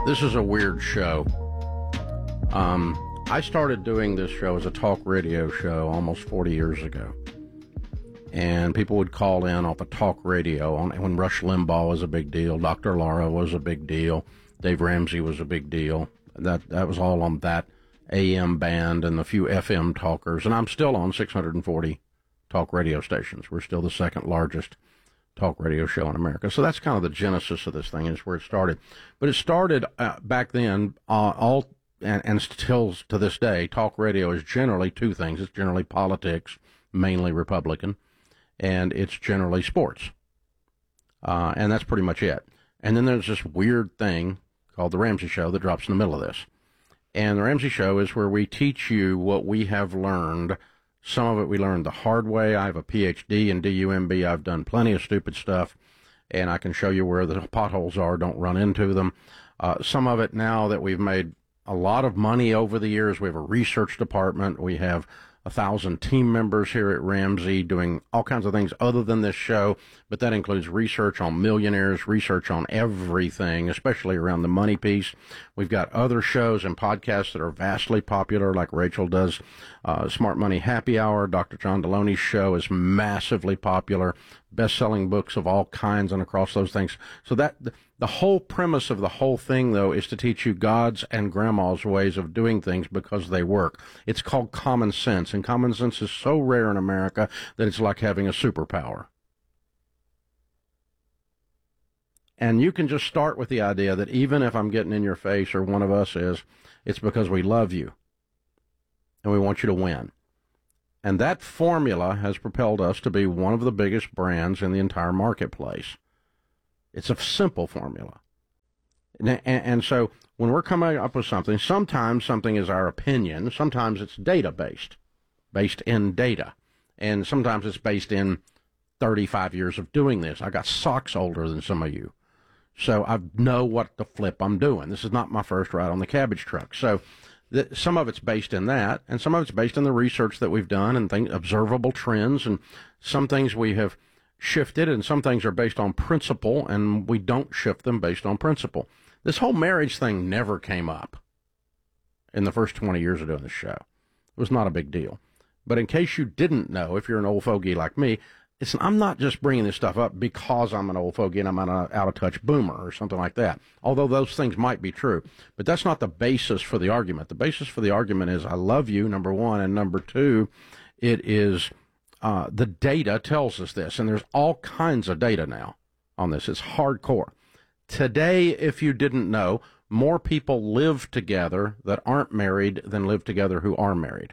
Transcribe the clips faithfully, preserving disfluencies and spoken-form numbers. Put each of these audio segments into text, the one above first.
This is a weird show. Um, I started doing this show as a talk radio show almost forty years ago. And people would call in off of talk radio on, when Rush Limbaugh was a big deal, Doctor Laura was a big deal, Dave Ramsey was a big deal. That that was all on that A M band and the few F M talkers. And I'm still on six hundred forty talk radio stations. We're still the second largest talk radio show in America. So that's kind of the genesis of this thing, is where it started. But it started uh, back then, uh, all and, and still to this day, talk radio is generally two things. It's generally politics, mainly Republican, and it's generally sports. Uh, and that's pretty much it. And then there's this weird thing called The Ramsey Show that drops in the middle of this. And The Ramsey Show is where we teach you what we have learned. Some of it we learned the hard way. I have a P H D in D U M B. I've done plenty of stupid stuff, and I can show you where the potholes are. Don't run into them. Uh, some of it, now that we've made a lot of money over the years, we have a research department. We have a thousand team members here at Ramsey doing all kinds of things other than this show, but that includes research on millionaires, research on everything, especially around the money piece. We've got other shows and podcasts that are vastly popular, like Rachel does uh, Smart Money Happy Hour. Doctor John Deloney's show is massively popular, best-selling books of all kinds and across those things. So that the whole premise of the whole thing, though, is to teach you God's and Grandma's ways of doing things because they work. It's called common sense, and common sense is so rare in America that it's like having a superpower. And you can just start with the idea that even if I'm getting in your face, or one of us is, it's because we love you and we want you to win. And that formula has propelled us to be one of the biggest brands in the entire marketplace. It's a simple formula. And, and so when we're coming up with something, sometimes something is our opinion, sometimes it's data-based, based in data. And sometimes it's based in thirty-five years of doing this. I got socks older than some of you. So I know what the flip I'm doing. This is not my first ride on the cabbage truck. So the, some of it's based in that, and some of it's based in the research that we've done and things, observable trends, and some things we have shifted, and some things are based on principle, and we don't shift them based on principle. This whole marriage thing never came up in the first twenty years of doing this show. It was not a big deal. But in case you didn't know, if you're an old fogey like me, it's, I'm not just bringing this stuff up because I'm an old fogey and I'm an out-of-touch boomer or something like that, although those things might be true. But that's not the basis for the argument. The basis for the argument is I love you, number one, and number two, it is uh, the data tells us this, and there's all kinds of data now on this. It's hardcore. Today, if you didn't know, more people live together that aren't married than live together who are married.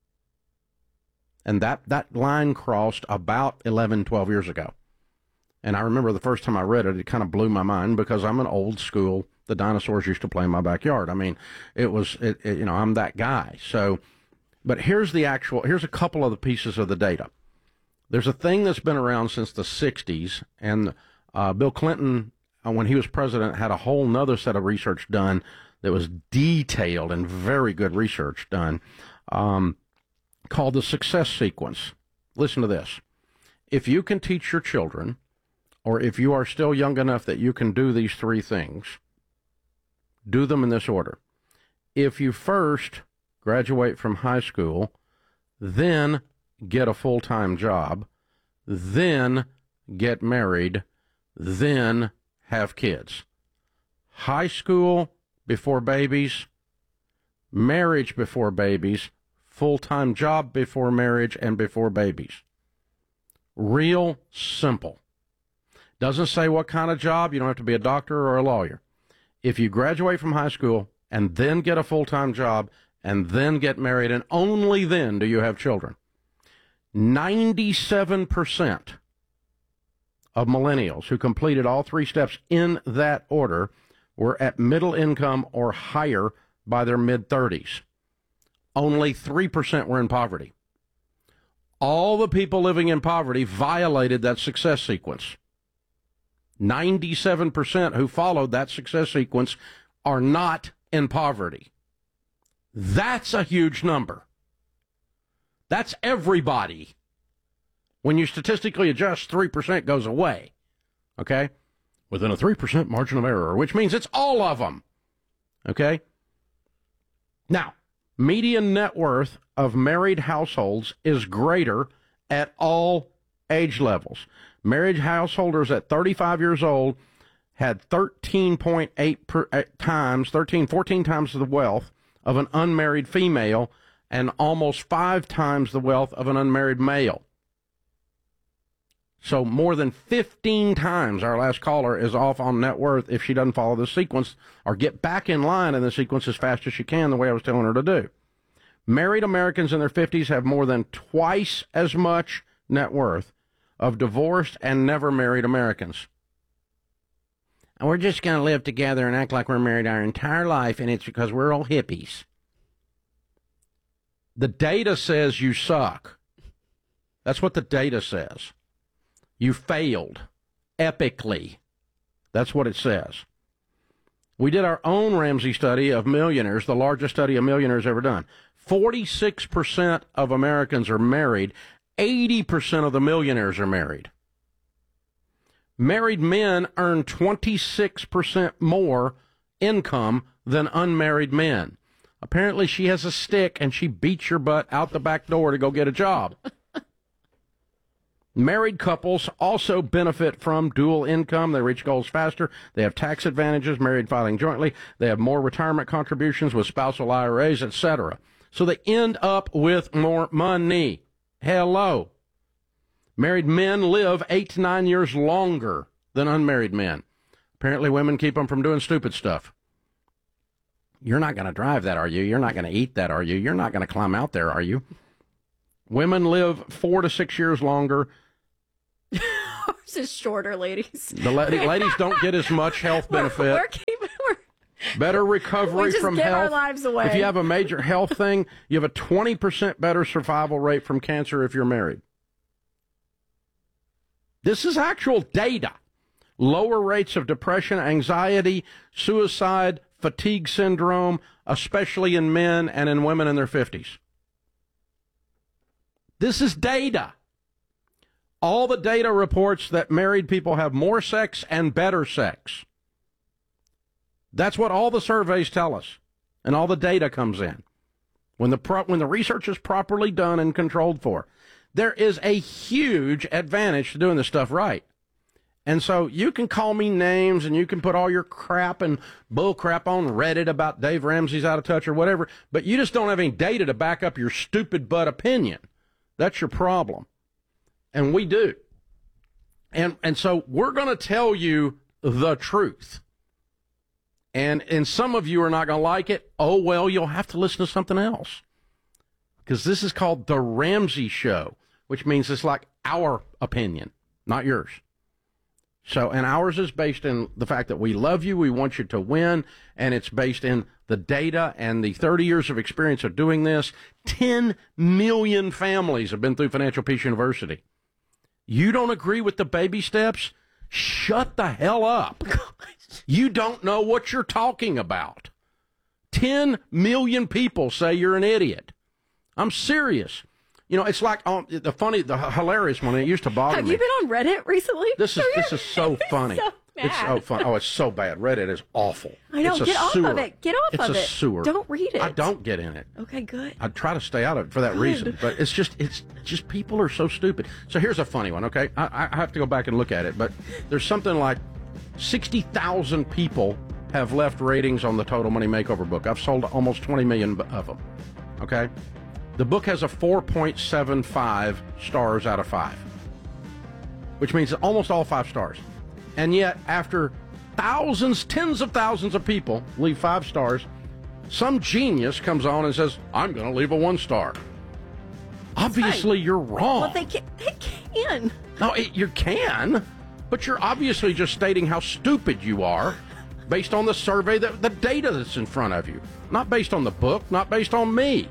And that, that line crossed about eleven, twelve years ago. And I remember the first time I read it, it kind of blew my mind because I'm an old school. The dinosaurs used to play in my backyard. I mean, it was, it, it, you know, I'm that guy. So, but here's the actual, here's a couple of the pieces of the data. There's a thing that's been around since the sixties, and uh, Bill Clinton, uh, when he was president, had a whole nother set of research done that was detailed and very good research done. Um, called the success sequence. Listen to this. If you can teach your children, or if you are still young enough that you can do these three things, do them in this order. If you first graduate from high school, then get a full-time job, then get married, then have kids. High school before babies, marriage before babies, full-time job before marriage and before babies. Real simple. Doesn't say what kind of job. You don't have to be a doctor or a lawyer. If you graduate from high school and then get a full-time job and then get married, and only then do you have children, ninety-seven percent of millennials who completed all three steps in that order were at middle income or higher by their mid-thirties. Only three percent were in poverty. All the people living in poverty violated that success sequence. ninety-seven percent who followed that success sequence are not in poverty. That's a huge number. That's everybody. When you statistically adjust, three percent goes away. Okay? Within a three percent margin of error, which means it's all of them. Okay? Now, median net worth of married households is greater at all age levels. Married householders at thirty-five years old had thirteen point eight per, uh, times, thirteen, fourteen times the wealth of an unmarried female and almost five times the wealth of an unmarried male. So more than fifteen times our last caller is off on net worth if she doesn't follow the sequence or get back in line in the sequence as fast as she can, the way I was telling her to do. Married Americans in their fifties have more than twice as much net worth of divorced and never married Americans. And we're just going to live together and act like we're married our entire life, and it's because we're all hippies. The data says you suck. That's what the data says. You failed epically. That's what it says. We did our own Ramsey study of millionaires, the largest study of millionaires ever done. forty-six percent of Americans are married. eighty percent of the millionaires are married. Married men earn twenty-six percent more income than unmarried men. Apparently she has a stick and she beats your butt out the back door to go get a job. Married couples also benefit from dual income. They reach goals faster. They have tax advantages, married filing jointly. They have more retirement contributions with spousal I R As, et cetera. So they end up with more money. Hello. Married men live eight to nine years longer than unmarried men. Apparently women keep them from doing stupid stuff. You're not going to drive that, are you? You're not going to eat that, are you? You're not going to climb out there, are you? Women live four to six years longer. Ours is shorter, ladies. The la- ladies don't get as much health benefit. We're, we're keeping, we're, better recovery we just from give health. Our lives away. If you have a major health thing, you have a twenty percent better survival rate from cancer if you're married. This is actual data. Lower rates of depression, anxiety, suicide, fatigue syndrome, especially in men and in women in their fifties. This is data. All the data reports that married people have more sex and better sex. That's what all the surveys tell us, and all the data comes in. When the pro- when the research is properly done and controlled for, there is a huge advantage to doing this stuff right. And so you can call me names and you can put all your crap and bull crap on Reddit about Dave Ramsey's out of touch or whatever, but you just don't have any data to back up your stupid butt opinion. That's your problem. And we do. And and so we're going to tell you the truth. And and some of you are not going to like it. Oh, well, you'll have to listen to something else. Because this is called The Ramsey Show, which means it's like our opinion, not yours. So, and ours is based in the fact that we love you, we want you to win, and it's based in the data and the thirty years of experience of doing this. ten million families have been through Financial Peace University. You don't agree with the baby steps? Shut the hell up. You don't know what you're talking about. ten million people say you're an idiot. I'm serious. You know, it's like um, the funny, the hilarious one. It used to bother Have me. you been on Reddit recently? This is this is so funny. so It's so fun. Oh, it's so bad. Reddit is awful. I know. It's a Get off sewer. of it. Get off it's of a it. sewer. Don't read it. I don't get in it. Okay, good. I try to stay out of it for that Good. reason. But it's just, it's just people are so stupid. So here's a funny one. Okay, I, I have to go back and look at it. But there's something like sixty thousand people have left ratings on the Total Money Makeover book. I've sold almost twenty million of them. Okay, the book has a four point seven five stars out of five, which means almost all five stars. And yet, after thousands, tens of thousands of people leave five stars, some genius comes on and says, I'm going to leave a one star. Obviously, you're wrong. Well, they can. They can. No, it, you can, but you're obviously just stating how stupid you are based on the survey, that the data that's in front of you. Not based on the book, not based on me.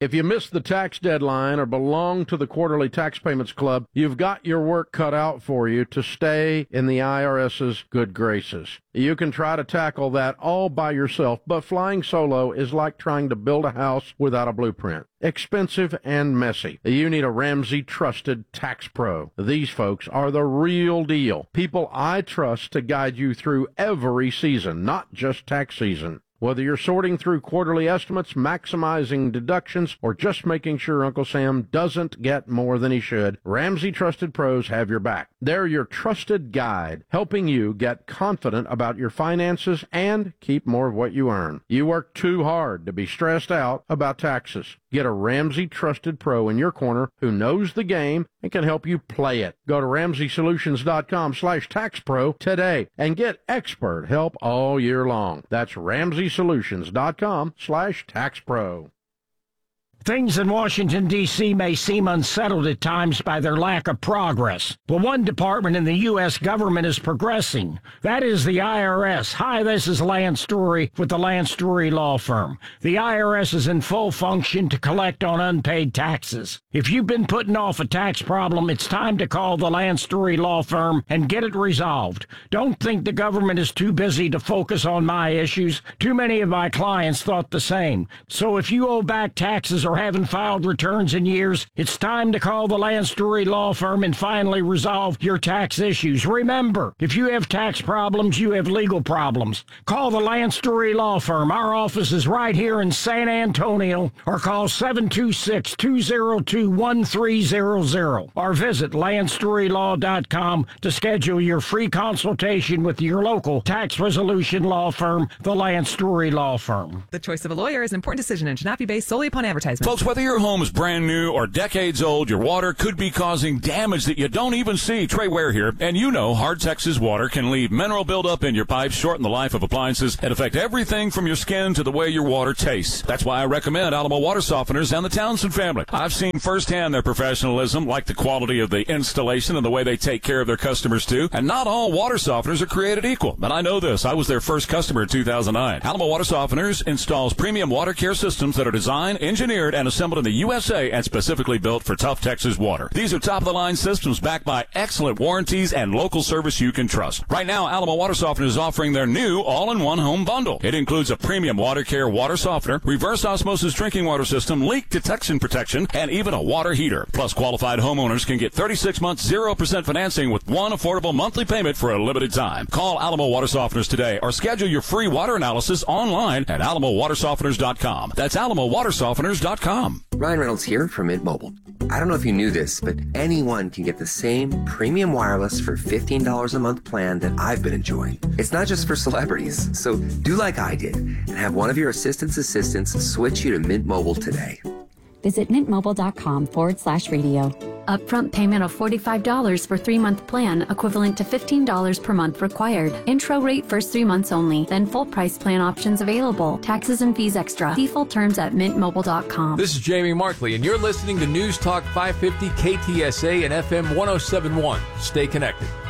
If you missed the tax deadline or belong to the Quarterly Tax Payments Club, you've got your work cut out for you to stay in the IRS's good graces. You can try to tackle that all by yourself, but flying solo is like trying to build a house without a blueprint. Expensive and messy. You need a Ramsey Trusted Tax Pro. These folks are the real deal. People I trust to guide you through every season, not just tax season. Whether you're sorting through quarterly estimates, maximizing deductions, or just making sure Uncle Sam doesn't get more than he should, Ramsey Trusted Pros have your back. They're your trusted guide, helping you get confident about your finances and keep more of what you earn. You work too hard to be stressed out about taxes. Get a Ramsey Trusted Pro in your corner who knows the game and can help you play it. Go to Ramsey Solutions dot com slash tax pro today and get expert help all year long. That's Ramsey Solutions dot com slash tax pro. Things in Washington, D C may seem unsettled at times by their lack of progress, but one department in the U S government is progressing. That is the I R S. Hi, this is Lance Story with the Lance Story Law Firm. The I R S is in full function to collect on unpaid taxes. If you've been putting off a tax problem, it's time to call the Lance Story Law Firm and get it resolved. Don't think the government is too busy to focus on my issues. Too many of my clients thought the same. So if you owe back taxes or haven't filed returns in years, it's time to call the Lance Story Law Firm and finally resolve your tax issues. Remember, if you have tax problems, you have legal problems. Call the Lance Story Law Firm. Our office is right here in San Antonio, or call seven two six, two zero two, one three zero zero, or visit Lance Story Law dot com to schedule your free consultation with your local tax resolution law firm, the Lance Story Law Firm. The choice of a lawyer is an important decision and should not be based solely upon advertisement. Folks, whether your home is brand new or decades old, your water could be causing damage that you don't even see. Trey Ware here, and you know Hard Texas Water can leave mineral buildup in your pipes, shorten the life of appliances, and affect everything from your skin to the way your water tastes. That's why I recommend Alamo Water Softeners and the Townsend family. I've seen firsthand their professionalism, like the quality of the installation and the way they take care of their customers too. And not all water softeners are created equal. But I know this. I was their first customer in two thousand nine. Alamo Water Softeners installs premium water care systems that are designed, engineered, and assembled in the U S A and specifically built for tough Texas water. These are top-of-the-line systems backed by excellent warranties and local service you can trust. Right now, Alamo Water Softener is offering their new all-in-one home bundle. It includes a premium water care water softener, reverse osmosis drinking water system, leak detection protection, and even a water heater. Plus, qualified homeowners can get thirty-six months, zero percent financing with one affordable monthly payment for a limited time. Call Alamo Water Softeners today or schedule your free water analysis online at alamo water softeners dot com. That's alamo water softeners dot com. Ryan Reynolds here from Mint Mobile. I don't know if you knew this, but anyone can get the same premium wireless for fifteen dollars a month plan that I've been enjoying. It's not just for celebrities, so do like I did and have one of your assistant's assistants switch you to Mint Mobile today. Visit mintmobile.com forward slash radio. Upfront payment of forty-five dollars for three-month plan, equivalent to fifteen dollars per month required. Intro rate first three months only, then full price plan options available. Taxes and fees extra. See full terms at mint mobile dot com. This is Jamie Markley, and you're listening to News Talk five fifty K T S A and F M one oh seven point one. Stay connected.